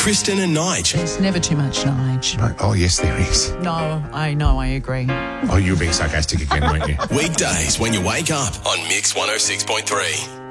Kristen and Nige. There's never too much, Nige. Right. Oh, yes, there is. No, I agree. Oh, you were being sarcastic again, weren't you? Weekdays when you wake up on Mix 106.3.